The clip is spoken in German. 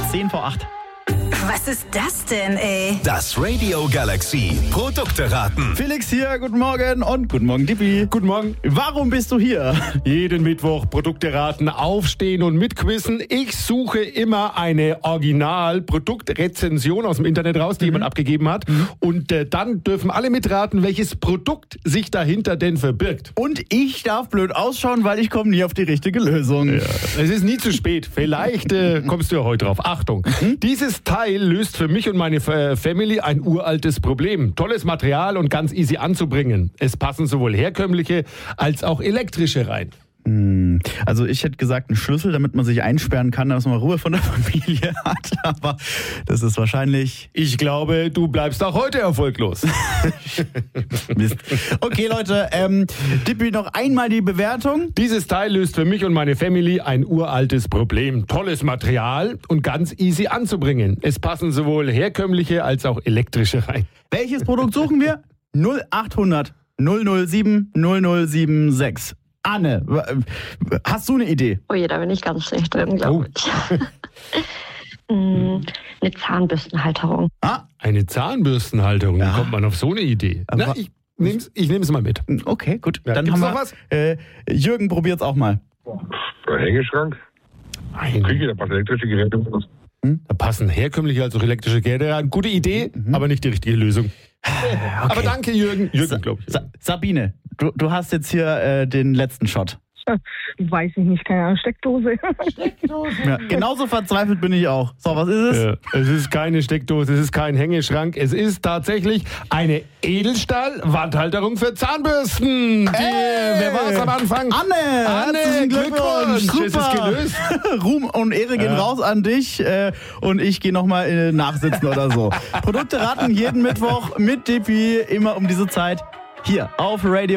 10 vor 8. Was ist das denn, ey? Das Radio Galaxy Produkte raten. Felix hier, guten Morgen und guten Morgen, Dippi. Guten Morgen. Warum bist du hier? Jeden Mittwoch Produkte raten, aufstehen und mitquissen. Ich suche immer eine Original-Produktrezension aus dem Internet raus, die jemand abgegeben hat. Und dann dürfen alle mitraten, welches Produkt sich dahinter denn verbirgt. Und ich darf blöd ausschauen, weil ich komme nie auf die richtige Lösung. Ja. Es ist nie zu spät. Vielleicht kommst du ja heute drauf. Achtung, dieses Teil löst für mich und meine Family ein uraltes Problem. Tolles Material und ganz easy anzubringen. Es passen sowohl herkömmliche als auch elektrische rein. Also ich hätte gesagt, ein Schlüssel, damit man sich einsperren kann, dass man Ruhe von der Familie hat. Aber das ist wahrscheinlich... Ich glaube, du bleibst auch heute erfolglos. Mist. Okay, Leute, Dippi, noch einmal die Bewertung. Dieses Teil löst für mich und meine Family ein uraltes Problem. Tolles Material und ganz easy anzubringen. Es passen sowohl herkömmliche als auch elektrische rein. Welches Produkt suchen wir? 0800 007 0076. Anne, hast du eine Idee? Oh je, da bin ich ganz schlecht drin, glaube ich. Eine Zahnbürstenhalterung. Eine Zahnbürstenhalterung, Ja. wie kommt man auf so eine Idee? Aber- Ich nehme es mal mit. Okay, gut. Ja, Dann gibt's haben noch wir was? Jürgen, probiert's auch mal. Hängeschrank. Küche, da passen elektrische Geräte. Da passen herkömmliche als auch elektrische Geräte rein. Gute Idee, aber nicht die richtige Lösung. Aber danke, Jürgen. Jürgen, glaube ich. Sabine, du hast jetzt hier den letzten Shot. Weiß ich nicht, keine Ahnung, Steckdose. Ja, genauso verzweifelt bin ich auch. So, was ist es? Ja, es ist keine Steckdose, es ist kein Hängeschrank. Es ist tatsächlich eine Edelstahl-Wandhalterung für Zahnbürsten. Wer war es am Anfang? Anne, herzlichen Glückwunsch. Glückwunsch. Es ist Super. gelöst. Ruhm und Ehre gehen raus an dich und ich gehe nochmal nachsitzen oder so. Produkte raten jeden Mittwoch mit Dippi, immer um diese Zeit hier auf Radio